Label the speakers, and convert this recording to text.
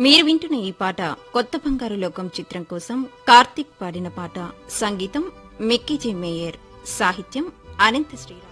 Speaker 1: మీరు వింటున్న ఈ పాట కొత్త బంగారు లోకం చిత్రం కోసం కార్తీక్ పాడిన పాట. సంగీతం మిక్కీ జె మేయర్, సాహిత్యం అనంత శ్రీరామ్.